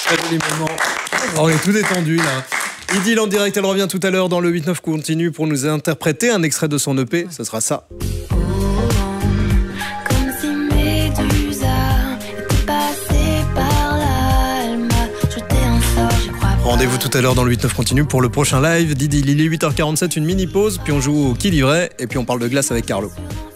Très joli moment. On est tout détendu là. Idylle en direct, elle revient tout à l'heure dans le 8-9 continue pour nous interpréter un extrait de son EP. Ce sera ça. Rendez-vous tout à l'heure dans le 8-9 continue pour le prochain live d'Idylle. Il est 8h47, une mini pause, puis on joue au Qui dit vrai et puis on parle de glace avec Carlo.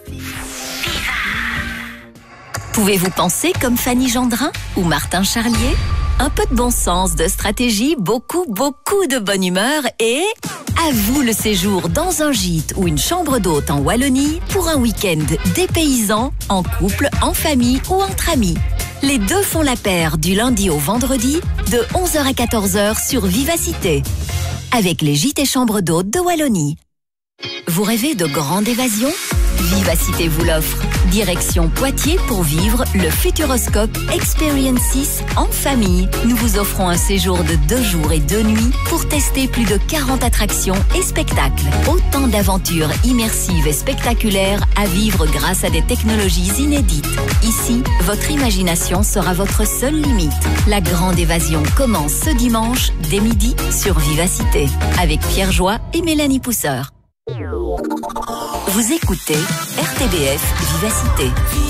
Pouvez-vous penser comme Fanny Gendrin ou Martin Charlier? Un peu de bon sens, de stratégie, beaucoup de bonne humeur et à vous le séjour dans un gîte ou une chambre d'hôte en Wallonie pour un week-end dépaysant, en couple, en famille ou entre amis. Les deux font la paire du lundi au vendredi de 11h à 14h sur Vivacité avec les gîtes et chambres d'hôtes de Wallonie. Vous rêvez de grande évasion? Vivacité vous l'offre. Direction Poitiers pour vivre le Futuroscope Experiences en famille. Nous vous offrons un séjour de 2 jours et 2 nuits pour tester plus de 40 attractions et spectacles. Autant d'aventures immersives et spectaculaires à vivre grâce à des technologies inédites. Ici, votre imagination sera votre seule limite. La grande évasion commence ce dimanche dès midi sur Vivacité avec Pierre Joie et Mélanie Pousseur. Vous écoutez RTBF Vivacité.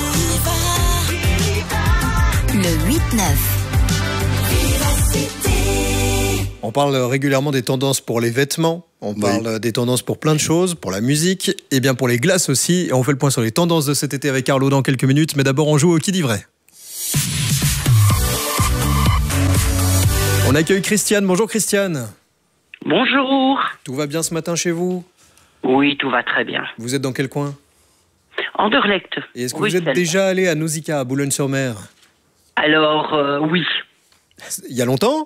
Le 8-9. On parle régulièrement des tendances pour les vêtements, on parle des tendances pour plein de choses, pour la musique, et bien pour les glaces aussi. Et on fait le point sur les tendances de cet été avec Carlo dans quelques minutes. Mais d'abord, on joue au Qui dit vrai. On accueille Christiane. Bonjour Christiane. Bonjour. Tout va bien ce matin chez vous? Oui, tout va très bien. Vous êtes dans quel coin? Anderlecht. Et est-ce que vous êtes déjà allé à Nausicaa, à Boulogne-sur-Mer? Alors, oui. Il y a longtemps?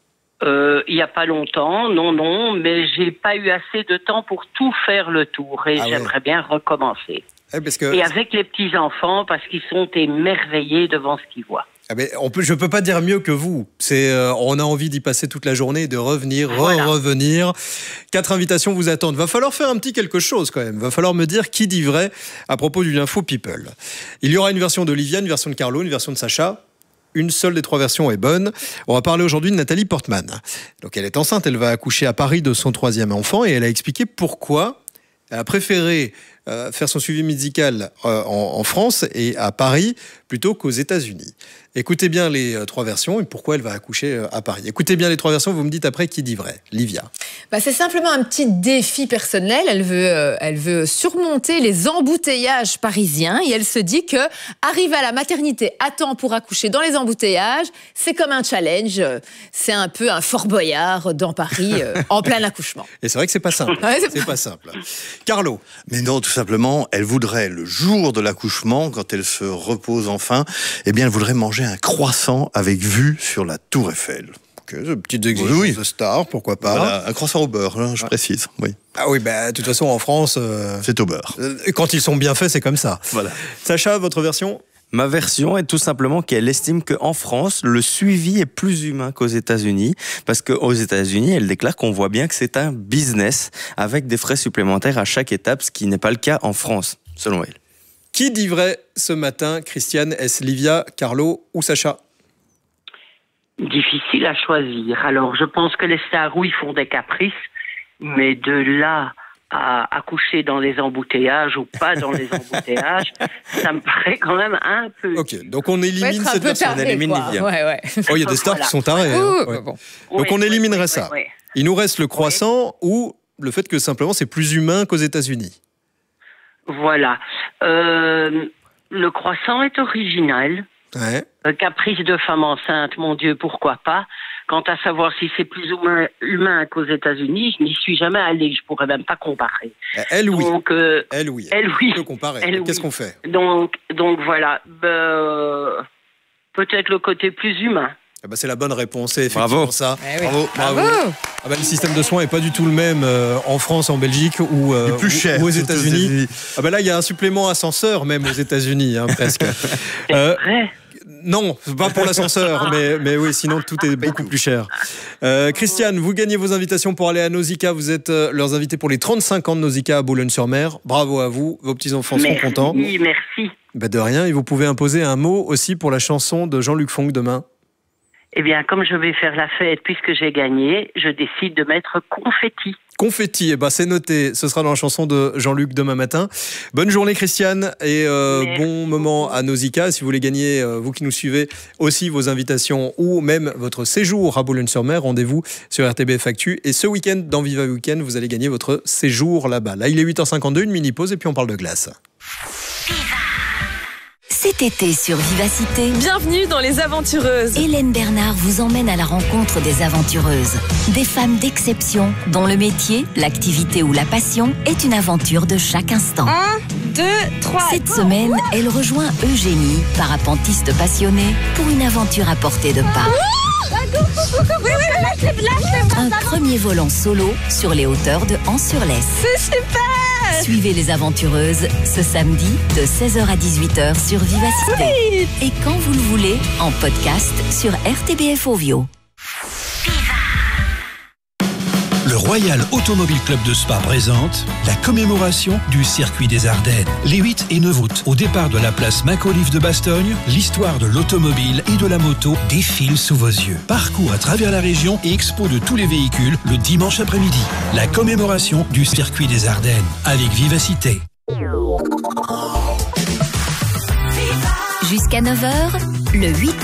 Il n'y a pas longtemps, non, mais j'ai pas eu assez de temps pour tout faire le tour et j'aimerais bien recommencer. Parce que... Et avec les petits-enfants, parce qu'ils sont émerveillés devant ce qu'ils voient. Je peux pas dire mieux que vous. On a envie d'y passer toute la journée, de revenir, revenir. 4 invitations vous attendent. Va falloir faire un petit quelque chose quand même. Va falloir me dire qui dit vrai à propos d'une info people. Il y aura une version d'Olivia, une version de Carlo, une version de Sacha. Une seule des 3 versions est bonne. On va parler aujourd'hui de Nathalie Portman. Donc elle est enceinte, elle va accoucher à Paris de son 3e enfant et elle a expliqué pourquoi elle a préféré faire son suivi médical en France et à Paris plutôt qu'aux États-Unis. Écoutez bien les 3 versions et pourquoi elle va accoucher à Paris. Écoutez bien les 3 versions, vous me dites après qui dit vrai. Livia. C'est simplement un petit défi personnel. Elle veut surmonter les embouteillages parisiens et elle se dit que arriver à la maternité à temps pour accoucher dans les embouteillages, c'est comme un challenge. C'est un peu un Fort Boyard dans Paris en plein accouchement. Et c'est vrai que c'est pas simple. C'est pas simple. Carlo. Mais non, tout simplement, elle voudrait le jour de l'accouchement, quand elle se repose enfin, elle voudrait manger un croissant avec vue sur la Tour Eiffel. Petites exigences de star, pourquoi pas. Voilà, un croissant au beurre, là, je précise. Oui. Ah oui, de toute façon, en France... c'est au beurre. Quand ils sont bien faits, c'est comme ça. Voilà. Sacha, votre version ? Ma version est tout simplement qu'elle estime qu'en France, le suivi est plus humain qu'aux États-Unis. Parce qu'aux États-Unis, elle déclare qu'on voit bien que c'est un business avec des frais supplémentaires à chaque étape, ce qui n'est pas le cas en France, selon elle. Qui dit vrai ce matin, Christiane? Est-ce Livia, Carlo ou Sacha? Difficile à choisir. Alors, je pense que les stars, oui, font des caprices, mais de là à accoucher dans les embouteillages ou pas dans les embouteillages, ça me paraît quand même un peu... Ok, donc on élimine cette version. On élimine Livia. Il y a des stars qui sont tarés. Donc on éliminerait ça. Il nous reste le croissant ou le fait que simplement c'est plus humain qu'aux États-Unis. Voilà. Le croissant est original. Caprice de femme enceinte, mon Dieu, pourquoi pas. Quant à savoir si c'est plus humain qu'aux États-Unis, je n'y suis jamais allée, je pourrais même pas comparer. Elle, oui. Donc, elle, oui. On peut comparer. Qu'est-ce qu'on fait? Donc voilà. Peut-être le côté plus humain. C'est la bonne réponse, c'est effectivement ça. Bravo. Le système de soins n'est pas du tout le même en France, en Belgique ou aux États-Unis. Là, il y a un supplément ascenseur même aux États-Unis, presque. C'est vrai. Non, pas pour l'ascenseur, mais oui, sinon tout est beaucoup plus cher. Christiane, vous gagnez vos invitations pour aller à Nausicaa. Vous êtes leurs invités pour les 35 ans de Nausicaa à Boulogne-sur-Mer. Bravo à vous, vos petits-enfants sont contents. Merci. De rien, et vous pouvez imposer un mot aussi pour la chanson de Jean-Luc Fonck demain. Eh bien, comme je vais faire la fête puisque j'ai gagné, je décide de mettre confetti. Confetti, eh ben c'est noté. Ce sera dans la chanson de Jean-Luc demain matin. Bonne journée Christiane et bon moment à Nausicaa. Si vous voulez gagner, vous qui nous suivez, aussi vos invitations ou même votre séjour à Boulogne-sur-Mer, rendez-vous sur RTBF Actu. Et ce week-end, dans Viva Weekend, vous allez gagner votre séjour là-bas. Là, il est 8h52, une mini-pause et puis on parle de glace. Cet été sur Vivacité, bienvenue dans Les Aventureuses. Hélène Bernard vous emmène à la rencontre des aventureuses. Des femmes d'exception dont le métier, l'activité ou la passion est une aventure de chaque instant. 1, 2, 3. Cette semaine, elle rejoint Eugénie, parapentiste passionnée, pour une aventure à portée de pas. Un premier vol en solo sur les hauteurs de Ans-sur-Lesse. C'est super! Suivez les aventureuses ce samedi de 16h à 18h sur Vivacité. Oui. Et quand vous le voulez, en podcast sur RTBF Ovio. Le Royal Automobile Club de Spa présente la commémoration du circuit des Ardennes. Les 8 et 9 août, au départ de la place Macauliffe de Bastogne, l'histoire de l'automobile et de la moto défile sous vos yeux. Parcours à travers la région et expo de tous les véhicules le dimanche après-midi. La commémoration du circuit des Ardennes avec Vivacité. Jusqu'à 9h, le 8-9.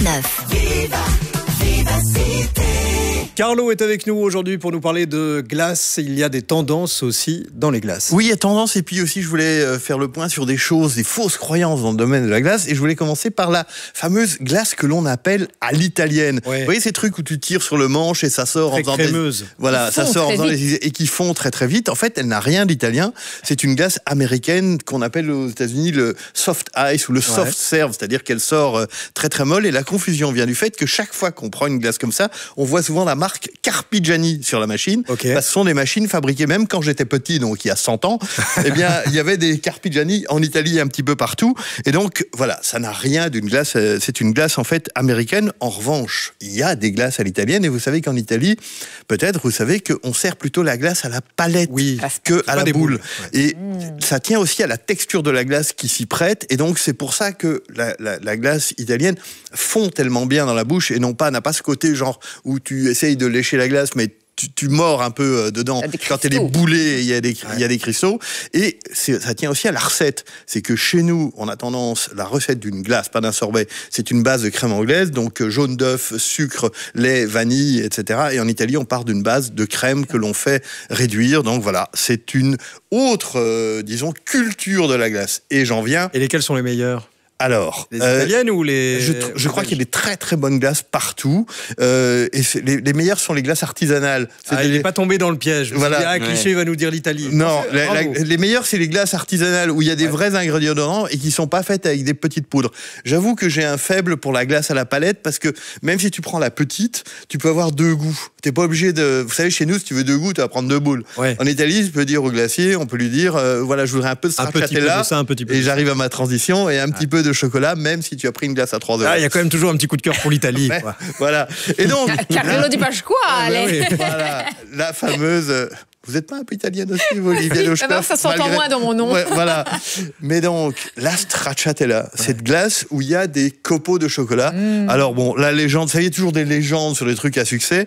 Carlo est avec nous aujourd'hui pour nous parler de glace. Il y a des tendances aussi dans les glaces. Oui, il y a tendance, et puis aussi je voulais faire le point sur des choses, des fausses croyances dans le domaine de la glace, et je voulais commencer par la fameuse glace que l'on appelle à l'italienne. Ouais. Vous voyez ces trucs où tu tires sur le manche et ça sort très en faisant crémeuse. Voilà, ça sort et qui fond très très vite. En fait, elle n'a rien d'italien. C'est une glace américaine qu'on appelle aux États-Unis le soft ice ou le soft serve, c'est-à-dire qu'elle sort très très molle. Et la confusion vient du fait que chaque fois qu'on prend une glace comme ça, on voit souvent la marque Carpigiani sur la machine. Parce que ce sont des machines fabriquées, même quand j'étais petit, donc il y a 100 ans, eh bien, il y avait des Carpigiani en Italie un petit peu partout. Et donc, voilà, ça n'a rien d'une glace. C'est une glace, en fait, américaine. En revanche, il y a des glaces à l'italienne. Et vous savez qu'en Italie, peut-être, vous savez qu'on sert plutôt la glace à la palette que à la boule. Et ça tient aussi à la texture de la glace qui s'y prête. Et donc, c'est pour ça que la glace italienne fond tellement bien dans la bouche et n'a pas ce côté genre où tu essayes de lécher la glace, mais tu mords un peu dedans quand elle est boulée, il y a des cristaux. Et ça tient aussi à la recette. C'est que chez nous, on a tendance, la recette d'une glace, pas d'un sorbet, c'est une base de crème anglaise, donc jaune d'œuf, sucre, lait, vanille, etc. Et en Italie, on part d'une base de crème que l'on fait réduire. Donc voilà, c'est une autre, disons, culture de la glace. Et j'en viens... Et lesquelles sont les meilleures ? Alors, les italiennes ou les... Je crois qu'il y a des très très bonnes glaces partout. Et les meilleures sont les glaces artisanales. Il n'est pas tombé dans le piège. Voilà. Cliché va nous dire l'Italie. Non, les meilleures, c'est les glaces artisanales où il y a des vrais ingrédients dedans et qui sont pas faites avec des petites poudres. J'avoue que j'ai un faible pour la glace à la palette parce que même si tu prends la petite, tu peux avoir deux goûts. T'es pas obligé de... Vous savez, chez nous, si tu veux deux goûts, tu vas prendre deux boules. En Italie, tu peux dire au glacier, on peut lui dire, voilà, je voudrais un peu de stracciatella et j'arrive à ma transition et un petit peu de chocolat, même si tu as pris une glace à 3 €. Il y a quand même toujours un petit coup de cœur pour l'Italie. Voilà. Et donc... Carlo Di Pasquale. Voilà, la fameuse... Vous n'êtes pas un peu italienne aussi, vous, Olivia Lochner? Ça s'entend moins dans mon nom. Voilà. Mais donc, la stracciatella, cette glace où il y a des copeaux de chocolat. Alors bon, la légende, ça y est, toujours des légendes sur les trucs à succès.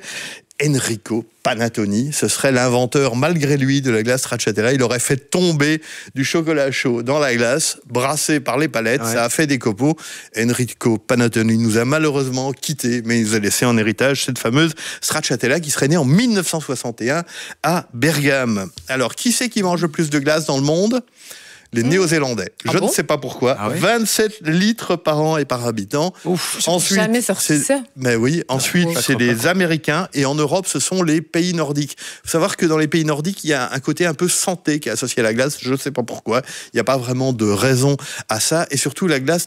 Enrico Panattoni, ce serait l'inventeur, malgré lui, de la glace stracciatella. Il aurait fait tomber du chocolat chaud dans la glace, brassé par les palettes. Ça a fait des copeaux. Enrico Panattoni nous a malheureusement quittés, mais il nous a laissé en héritage cette fameuse stracciatella qui serait née en 1961 à Bergame. Alors, qui c'est qui mange le plus de glace dans le monde ? Les Néo-Zélandais. Je ne sais pas pourquoi. 27 litres par an et par habitant. Ensuite, jamais sorti ça. Mais oui. Ensuite, c'est les Américains. Et en Europe, ce sont les pays nordiques. Il faut savoir que dans les pays nordiques, il y a un côté un peu santé qui est associé à la glace. Je ne sais pas pourquoi. Il n'y a pas vraiment de raison à ça. Et surtout, la glace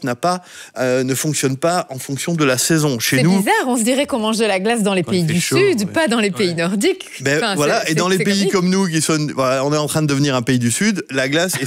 ne fonctionne pas en fonction de la saison. Chez nous, c'est bizarre. On se dirait qu'on mange de la glace dans les pays du Sud, pas dans les pays nordiques. Voilà. Et dans les pays comme nous, on est en train de devenir un pays du Sud, la glace est strictement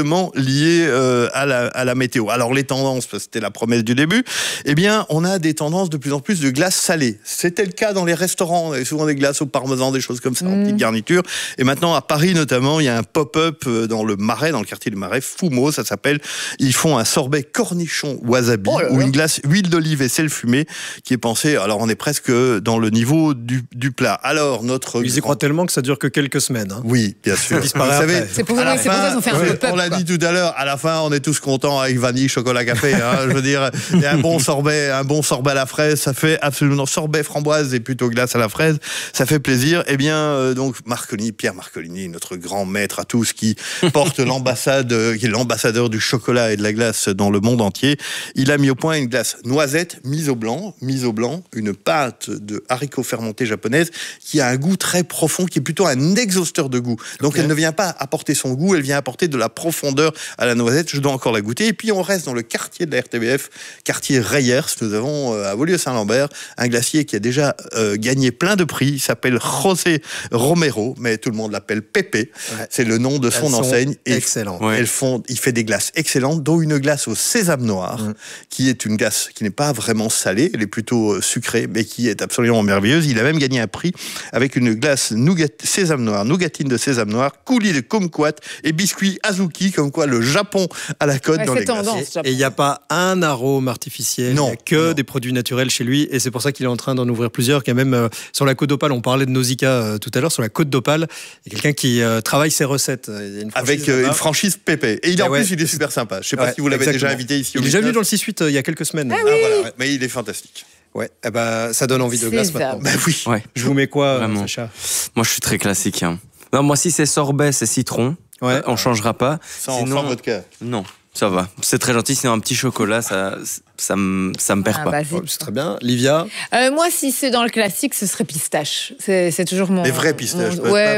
strictement lié à la météo. Alors les tendances, c'était la promesse du début, eh bien on a des tendances de plus en plus de glaces salées. C'était le cas dans les restaurants, on avait souvent des glaces au parmesan, des choses comme ça, en petite garniture. Et maintenant à Paris notamment, il y a un pop-up dans le Marais, dans le quartier du Marais, Fumo, ça s'appelle. Ils font un sorbet cornichon wasabi ou une glace huile d'olive et sel fumé qui est pensée. Alors on est presque dans le niveau du plat. Alors ils y croient tellement que ça dure que quelques semaines. Hein. Oui, bien sûr. Ça disparaît après. C'est pour ça qu'on fait un pop-up. On l'a dit tout à l'heure. À la fin, on est tous contents avec vanille, chocolat, café. Hein, je veux dire, et un bon sorbet à la fraise, ça fait absolument sorbet framboise et plutôt glace à la fraise. Ça fait plaisir. Eh bien, donc Pierre Marcolini, notre grand maître à tous, qui porte qui est l'ambassadeur du chocolat et de la glace dans le monde entier. Il a mis au point une glace noisette mise au blanc, une pâte de haricots fermentés japonaise qui a un goût très profond, qui est plutôt un exhausteur de goût. Donc elle ne vient pas apporter son goût, elle vient apporter de la profondeur à la noisette. Je dois encore la goûter. Et puis on reste dans le quartier de la RTBF, quartier Reyers. Nous avons à Woluwe-Saint-Lambert un glacier qui a déjà gagné plein de prix. Il s'appelle José Romero, mais tout le monde l'appelle Pépé. Ouais. C'est le nom de son enseigne. Excellent. Il fait des glaces excellentes, dont une glace au sésame noir, qui est une glace qui n'est pas vraiment salée, elle est plutôt sucrée, mais qui est absolument merveilleuse. Il a même gagné un prix avec une glace sésame noir, nougatine de sésame noir, coulis de kumquat et biscuits azuki, comme quoi le Japon a la cote dans les glaces. Et il n'y a pas un arôme artificiel, il n'y a que des produits naturels chez lui, et c'est pour ça qu'il est en train d'en ouvrir plusieurs. Qu'il y a même sur la Côte d'Opale, on parlait de Nausicaa tout à l'heure, sur la Côte d'Opale, il y a quelqu'un qui travaille ses recettes. Avec une franchise Pépé. Et en plus, il est super sympa. Je ne sais pas si vous l'avez déjà invité ici. Il est déjà venu dans le 6-8 il y a quelques semaines. Voilà, mais il est fantastique. Ouais, ça donne envie de glace maintenant. Oui. Ouais. Je vous mets quoi, Vraiment. Sacha? Moi, je suis très classique. Hein. Non, moi, si c'est sorbet, c'est citron. Ouais. On changera pas. Sans vodka. Non. Ça va, c'est très gentil. Sinon, un petit chocolat, ça me perd pas. C'est très bien. Livia? Moi, si c'est dans le classique, ce serait pistache. C'est toujours mon. Les vrais pistaches.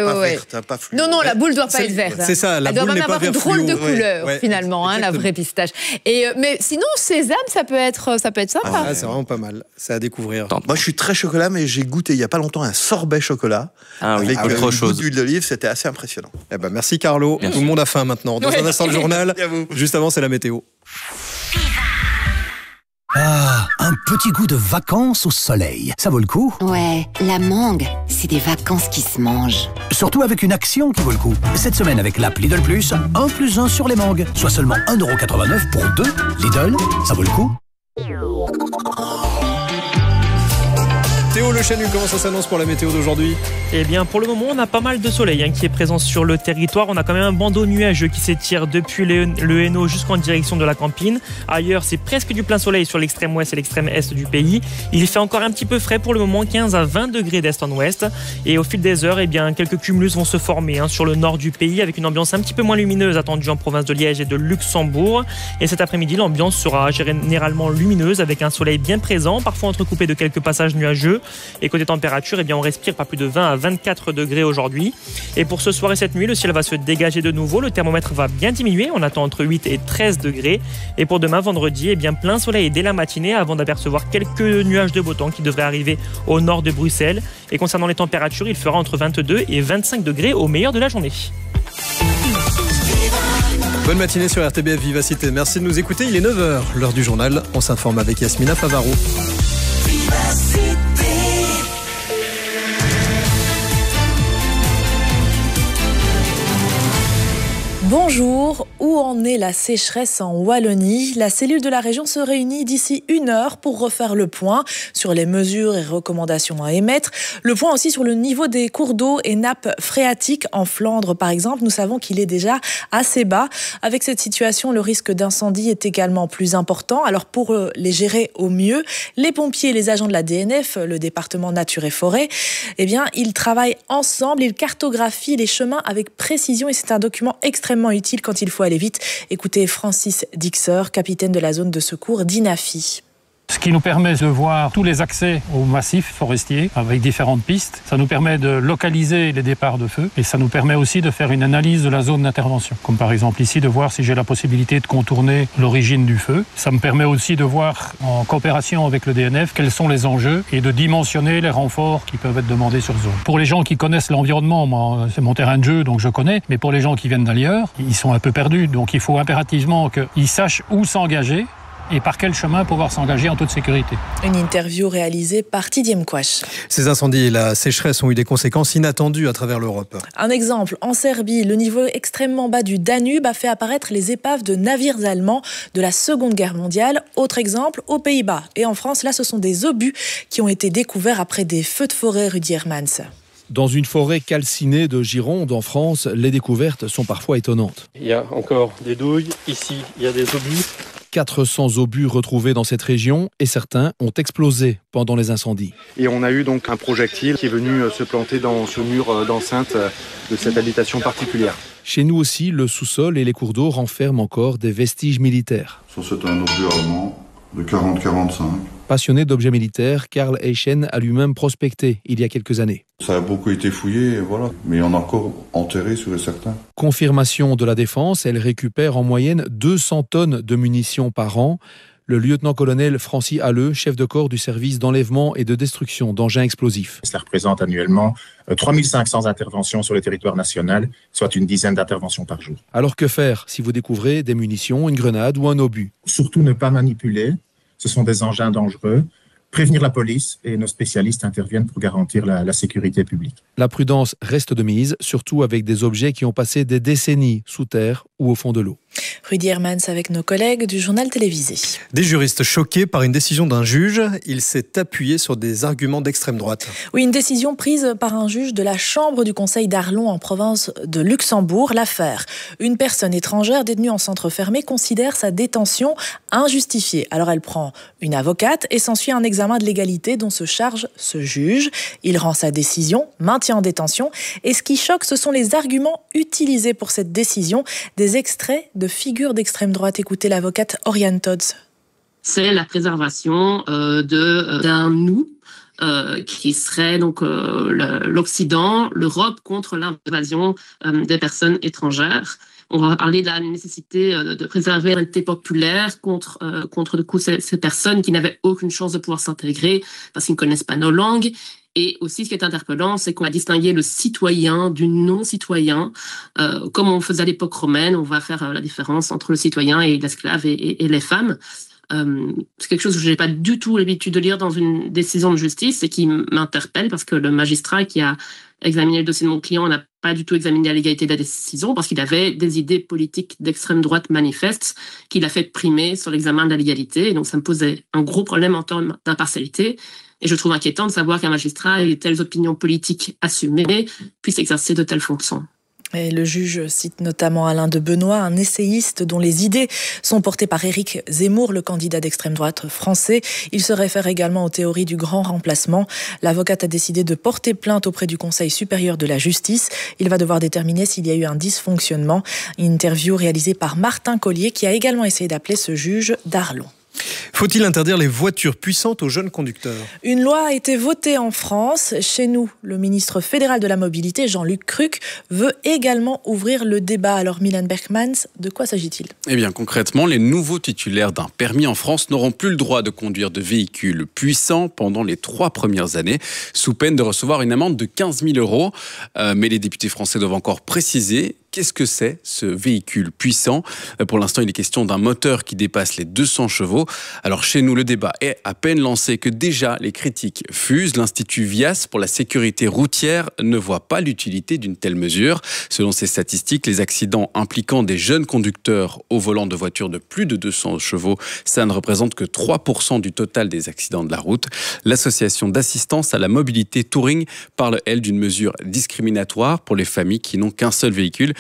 Pas fluo. Non, la boule doit pas être verte. C'est ça, la boule n'est pas verte. Elle doit avoir une drôle de couleur, finalement, la vraie pistache. Mais sinon, sésame, ça peut être sympa. C'est vraiment pas mal. C'est à découvrir. Moi, je suis très chocolat, mais j'ai goûté il y a pas longtemps un sorbet chocolat avec autre chose. D'huile d'olive, c'était assez impressionnant. Merci Carlo. Tout le monde a faim maintenant. Dans un instant, le journal. Juste avant, c'est la météo. Ah, un petit goût de vacances au soleil. Ça vaut le coup? Ouais, la mangue, c'est des vacances qui se mangent. Surtout avec une action qui vaut le coup. Cette semaine avec l'app Lidl Plus, 1+1 sur les mangues. Soit seulement 1,89€ pour 2. Lidl, ça vaut le coup? Théo Le Chanu, comment ça s'annonce pour la météo d'aujourd'hui? Eh bien, pour le moment, on a pas mal de soleil qui est présent sur le territoire. On a quand même un bandeau nuageux qui s'étire depuis le Hainaut jusqu'en direction de la Campine. Ailleurs, c'est presque du plein soleil sur l'extrême ouest et l'extrême est du pays. Il fait encore un petit peu frais pour le moment, 15 à 20 degrés d'est en ouest. Et au fil des heures, eh bien, quelques cumulus vont se former sur le nord du pays avec une ambiance un petit peu moins lumineuse attendue en province de Liège et de Luxembourg. Et cet après-midi, l'ambiance sera généralement lumineuse avec un soleil bien présent, parfois entrecoupé de quelques passages nuageux. Et côté température, eh bien, on respire pas plus de 20 à 24 degrés aujourd'hui. Et pour ce soir et cette nuit, le ciel va se dégager de nouveau. Le thermomètre va bien diminuer. On attend entre 8 et 13 degrés. Et pour demain, vendredi, eh bien, plein soleil dès la matinée avant d'apercevoir quelques nuages de beau temps qui devraient arriver au nord de Bruxelles. Et concernant les températures, il fera entre 22 et 25 degrés au meilleur de la journée. Bonne matinée sur RTBF Vivacité. Merci de nous écouter. Il est 9h, l'heure du journal. On s'informe avec Yasmina Favaro. Bonjour, où en est la sécheresse en Wallonie? La cellule de la région se réunit d'ici 1 heure pour refaire le point sur les mesures et recommandations à émettre. Le point aussi sur le niveau des cours d'eau et nappes phréatiques en Flandre, par exemple. Nous savons qu'il est déjà assez bas. Avec cette situation, le risque d'incendie est également plus important. Alors pour les gérer au mieux, les pompiers et les agents de la DNF, le département Nature et Forêt, eh bien, ils travaillent ensemble, ils cartographient les chemins avec précision et c'est un document extrêmement utile quand il faut aller vite. Écoutez Francis Dixer, capitaine de la zone de secours d'Inafi. Ce qui nous permet de voir tous les accès au massif forestier avec différentes pistes. Ça nous permet de localiser les départs de feu et ça nous permet aussi de faire une analyse de la zone d'intervention. Comme par exemple ici, de voir si j'ai la possibilité de contourner l'origine du feu. Ça me permet aussi de voir en coopération avec le DNF quels sont les enjeux et de dimensionner les renforts qui peuvent être demandés sur zone. Pour les gens qui connaissent l'environnement, moi, c'est mon terrain de jeu donc je connais, mais pour les gens qui viennent d'ailleurs, ils sont un peu perdus. Donc il faut impérativement qu'ils sachent où s'engager et par quel chemin pouvoir s'engager en toute sécurité. Une interview réalisée par Didier Mkwash. Ces incendies et la sécheresse ont eu des conséquences inattendues à travers l'Europe. Un exemple, en Serbie, le niveau extrêmement bas du Danube a fait apparaître les épaves de navires allemands de la Seconde Guerre mondiale. Autre exemple, aux Pays-Bas. Et en France, là, ce sont des obus qui ont été découverts après des feux de forêt, Rudy Hermans. Dans une forêt calcinée de Gironde, en France, les découvertes sont parfois étonnantes. Il y a encore des douilles. Ici, il y a des obus. 400 obus retrouvés dans cette région et certains ont explosé pendant les incendies. Et on a eu donc un projectile qui est venu se planter dans ce mur d'enceinte de cette habitation particulière. Chez nous aussi, le sous-sol et les cours d'eau renferment encore des vestiges militaires. Ça, c'est un obus allemand de 40-45. Passionné d'objets militaires, Karl Eichen a lui-même prospecté il y a quelques années. Ça a beaucoup été fouillé, voilà. Mais il y en a encore enterré, sûr et certain. Confirmation de la défense, elle récupère en moyenne 200 tonnes de munitions par an. Le lieutenant-colonel Francis Halleux, chef de corps du service d'enlèvement et de destruction d'engins explosifs. Cela représente annuellement 3500 interventions sur le territoire national, soit une dizaine d'interventions par jour. Alors que faire si vous découvrez des munitions, une grenade ou un obus? Surtout ne pas manipuler, ce sont des engins dangereux. Prévenir la police et nos spécialistes interviennent pour garantir la sécurité publique. La prudence reste de mise, surtout avec des objets qui ont passé des décennies sous terre ou au fond de l'eau. Rudy Hermans avec nos collègues du journal télévisé. Des juristes choqués par une décision d'un juge. Il s'est appuyé sur des arguments d'extrême droite. Oui, une décision prise par un juge de la Chambre du Conseil d'Arlon en province de Luxembourg. L'affaire, une personne étrangère détenue en centre fermé considère sa détention injustifiée. Alors elle prend une avocate et s'ensuit un examen de légalité dont se charge ce juge. Il rend sa décision, maintien en détention. Et ce qui choque, ce sont les arguments utilisés pour cette décision. Des extraits de figures d'extrême droite. Écoutez l'avocate Oriane Todds. C'est la préservation d'un nous qui serait donc l'Occident, l'Europe contre l'invasion des personnes étrangères. On va parler de la nécessité de préserver l'identité populaire contre du coup, ces personnes qui n'avaient aucune chance de pouvoir s'intégrer parce qu'ils ne connaissent pas nos langues. Et aussi, ce qui est interpellant, c'est qu'on va distinguer le citoyen du non-citoyen. Comme on faisait à l'époque romaine, on va faire la différence entre le citoyen et l'esclave et les femmes. C'est quelque chose que je n'ai pas du tout l'habitude de lire dans une décision de justice et qui m'interpelle parce que le magistrat qui a examiné le dossier de mon client n'a pas du tout examiné la légalité de la décision parce qu'il avait des idées politiques d'extrême droite manifestes qu'il a fait primer sur l'examen de la légalité. Et donc, ça me posait un gros problème en termes d'impartialité. Et je trouve inquiétant de savoir qu'un magistrat ait telles opinions politiques assumées puisse exercer de telles fonctions. Et le juge cite notamment Alain de Benoît, un essayiste dont les idées sont portées par Éric Zemmour, le candidat d'extrême droite français. Il se réfère également aux théories du grand remplacement. L'avocate a décidé de porter plainte auprès du Conseil supérieur de la justice. Il va devoir déterminer s'il y a eu un dysfonctionnement. Une interview réalisée par Martin Collier, qui a également essayé d'appeler ce juge d'Arlon. Faut-il interdire les voitures puissantes aux jeunes conducteurs ? Une loi a été votée en France. Chez nous, le ministre fédéral de la Mobilité, Jean-Luc Cruc, veut également ouvrir le débat. Alors, Milan Berkmans, de quoi s'agit-il ? Eh bien, concrètement, les nouveaux titulaires d'un permis en France n'auront plus le droit de conduire de véhicules puissants pendant les 3 premières années, sous peine de recevoir une amende de 15 000 €. Mais les députés français doivent encore préciser qu'est-ce que c'est, ce véhicule puissant. Pour l'instant, il est question d'un moteur qui dépasse les 200 chevaux. Alors chez nous, le débat est à peine lancé que déjà les critiques fusent. L'Institut Vias pour la sécurité routière ne voit pas l'utilité d'une telle mesure. Selon ses statistiques, les accidents impliquant des jeunes conducteurs au volant de voitures de plus de 200 chevaux, ça ne représente que 3% du total des accidents de la route. L'association d'assistance à la mobilité Touring parle, elle, d'une mesure discriminatoire pour les familles qui n'ont qu'un seul véhicule.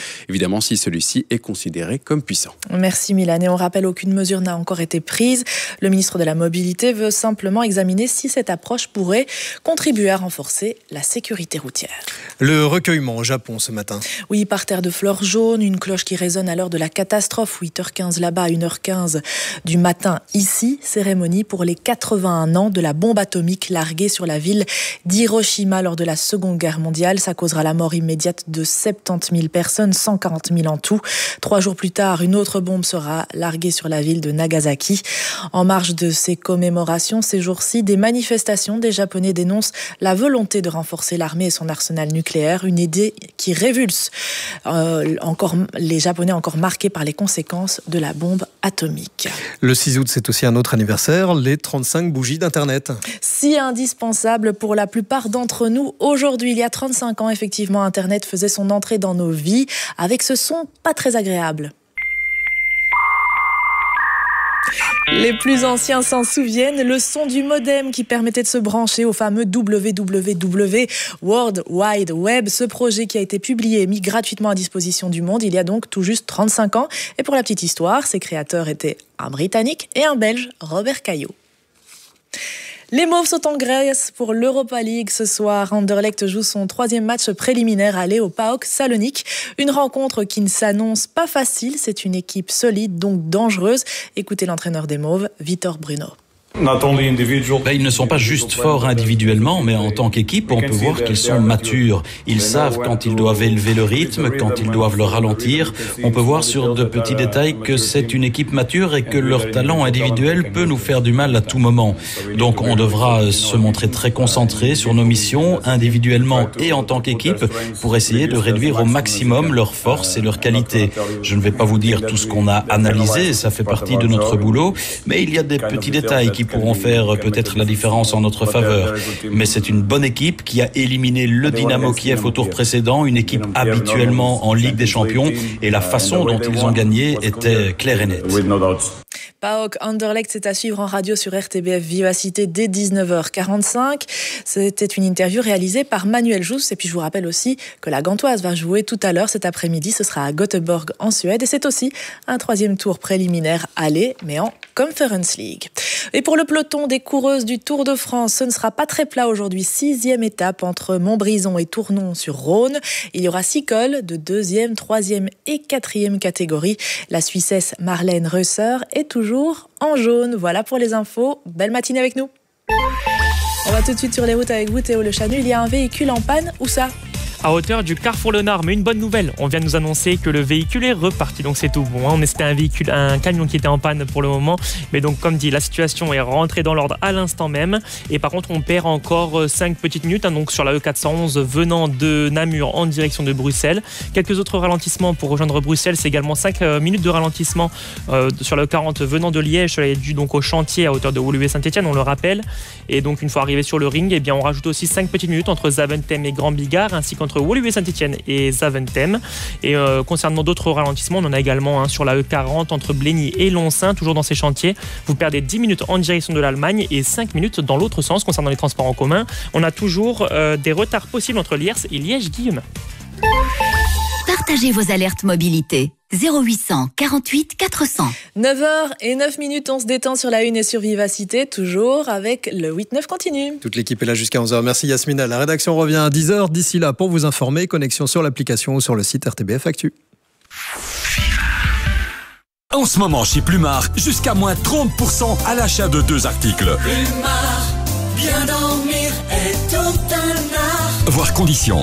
évidemment si celui-ci est considéré comme puissant. Merci Milan. Et on rappelle, aucune mesure n'a encore été prise. Le ministre de la Mobilité veut simplement examiner si cette approche pourrait contribuer à renforcer la sécurité routière. Le recueillement au Japon ce matin. Oui, par terre de fleurs jaunes, une cloche qui résonne à l'heure de la catastrophe, 8h15 là-bas, 1h15 du matin ici. Cérémonie pour les 81 ans de la bombe atomique larguée sur la ville d'Hiroshima lors de la Seconde Guerre mondiale. Ça causera la mort immédiate de 70 000 personnes, 140 000 en tout. 3 jours plus tard, une autre bombe sera larguée sur la ville de Nagasaki. En marge de ces commémorations, ces jours-ci, des manifestations des Japonais dénoncent la volonté de renforcer l'armée et son arsenal nucléaire, une idée qui révulse encore les Japonais encore marqués par les conséquences de la bombe atomique. Le 6 août, c'est aussi un autre anniversaire, les 35 bougies d'Internet. Si indispensable pour la plupart d'entre nous, aujourd'hui, il y a 35 ans, effectivement, Internet faisait son entrée dans nos vies avec ce son pas très agréable. Les plus anciens s'en souviennent, le son du modem qui permettait de se brancher au fameux WWW, World Wide Web, ce projet qui a été publié et mis gratuitement à disposition du monde il y a donc tout juste 35 ans. Et pour la petite histoire, ses créateurs étaient un Britannique et un Belge, Robert Caillot. Les Mauves sont en Grèce pour l'Europa League ce soir. Anderlecht joue son 3e match préliminaire aller au PAOK Salonique. Une rencontre qui ne s'annonce pas facile. C'est une équipe solide, donc dangereuse. Écoutez l'entraîneur des Mauves, Vitor Bruno. Ils ne sont pas juste forts individuellement, mais en tant qu'équipe, on peut voir qu'ils sont matures. Ils savent quand ils doivent élever le rythme, quand ils doivent le ralentir. On peut voir sur de petits détails que c'est une équipe mature et que leur talent individuel peut nous faire du mal à tout moment. Donc on devra se montrer très concentré sur nos missions, individuellement et en tant qu'équipe, pour essayer de réduire au maximum leurs forces et leurs qualités. Je ne vais pas vous dire tout ce qu'on a analysé, ça fait partie de notre boulot, mais il y a des petits détails qui pourront faire peut-être la différence en notre faveur. Mais c'est une bonne équipe qui a éliminé le Dynamo Kiev au tour précédent, une équipe habituellement en Ligue des Champions, et la façon dont ils ont gagné était claire et nette. PAOK Anderlecht, c'est à suivre en radio sur RTBF Vivacité dès 19h45. C'était une interview réalisée par Manuel Jousse. Et puis je vous rappelle aussi que la Gantoise va jouer tout à l'heure cet après-midi. Ce sera à Göteborg en Suède. Et c'est aussi un 3e tour préliminaire aller, mais en Conference League. Et pour le peloton des coureuses du Tour de France, ce ne sera pas très plat aujourd'hui. 6e étape entre Montbrison et Tournon-sur-Rhône. Il y aura 6 cols de 2e, 3e et 4e catégorie. La Suissesse Marlène Reusser est toujours en jaune. Voilà pour les infos. Belle matinée avec nous. On va tout de suite sur les routes avec vous, Théo Le Chanu. Il y a un véhicule en panne. Où ça ? À hauteur du Carrefour Léonard, mais une bonne nouvelle, on vient de nous annoncer que le véhicule est reparti, donc c'est tout bon. C'était un camion qui était en panne pour le moment, mais donc comme dit, la situation est rentrée dans l'ordre à l'instant même. Et par contre, on perd encore 5 petites minutes, donc sur la E411 venant de Namur en direction de Bruxelles. Quelques autres ralentissements pour rejoindre Bruxelles, c'est également 5 minutes de ralentissement sur la E40 venant de Liège. Cela est dû donc au chantier à hauteur de Woluwe-Saint-Étienne, on le rappelle. Et donc une fois arrivé sur le ring, on rajoute aussi 5 petites minutes entre Zaventem et Grand Bigard, ainsi qu'entre Woluwe-Saint-Étienne et Zaventem. Et concernant d'autres ralentissements, on en a également sur la E40 entre Blény et Loncin, toujours dans ces chantiers. Vous perdez 10 minutes en direction de l'Allemagne et 5 minutes dans l'autre sens concernant les transports en commun. On a toujours des retards possibles entre Liers et Liège-Guillaume. Partagez vos alertes mobilité. 0800 48 400. 9h09, on se détend sur la une et sur Vivacité, toujours avec le 8-9 continue. Toute l'équipe est là jusqu'à 11h. Merci Yasmina. La rédaction revient à 10h. D'ici là, pour vous informer, connexion sur l'application ou sur le site RTBF Actu. En ce moment, chez Plumard, jusqu'à moins 30% à l'achat de 2 articles. Plumard, bien dormir est tout un art. Voir conditions.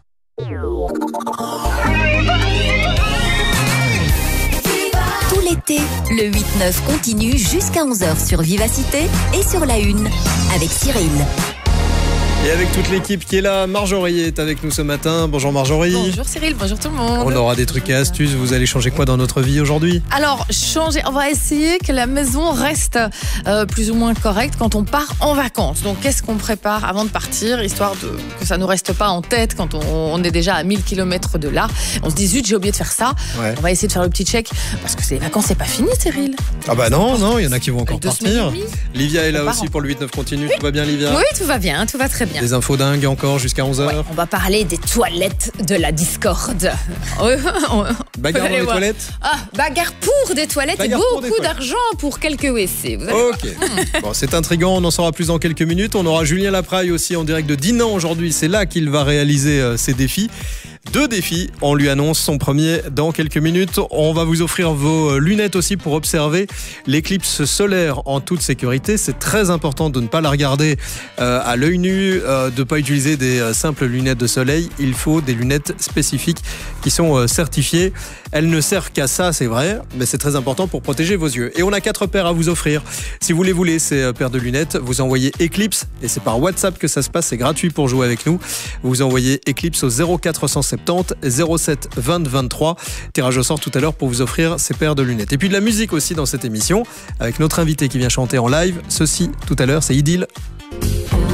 Tout l'été, le 8-9 continue jusqu'à 11h sur Vivacité et sur la Une avec Cyril. Et avec toute l'équipe qui est là, Marjorie est avec nous ce matin. Bonjour Marjorie. Bonjour Cyril, bonjour tout le monde. On aura des trucs et astuces. Vous allez changer quoi dans notre vie aujourd'hui ? Alors, on va essayer que la maison reste plus ou moins correcte quand on part en vacances. Donc, qu'est-ce qu'on prépare avant de partir, histoire que ça ne nous reste pas en tête quand on est déjà à 1000 km de là. On se dit, zut, j'ai oublié de faire ça. Ouais. On va essayer de faire le petit check, parce que les vacances, c'est pas fini, Cyril. Ah bah non, il y en a qui vont encore partir. Livia est là aussi pour le 8-9 continue. Oui. Tout va bien, Livia ? Oui, tout va bien, tout va très très bien. Des infos dingues encore jusqu'à 11h. Ouais, on va parler des toilettes de la discorde. Bagarre dans les toilettes. Bagarre pour des toilettes et beaucoup d'argent pour quelques WC. Bon, c'est intriguant, on en saura plus dans quelques minutes. On aura Julien Lapraille aussi en direct de Dinan aujourd'hui. C'est là qu'il va réaliser ses défis. 2 défis, on lui annonce son premier dans quelques minutes. On va vous offrir vos lunettes aussi pour observer l'éclipse solaire en toute sécurité. C'est très important de ne pas la regarder à l'œil nu, de ne pas utiliser des simples lunettes de soleil. Il faut des lunettes spécifiques qui sont certifiées. Elles ne servent qu'à ça, c'est vrai, mais c'est très important pour protéger vos yeux. Et on a 4 paires à vous offrir. Si vous voulez ces paires de lunettes, vous envoyez Eclipse, et c'est par WhatsApp que ça se passe, c'est gratuit pour jouer avec nous. Vous envoyez Eclipse au 0470 07 20 23. Tirage au sort tout à l'heure pour vous offrir ces paires de lunettes. Et puis de la musique aussi dans cette émission, avec notre invité qui vient chanter en live. Ceci tout à l'heure, c'est Idylle.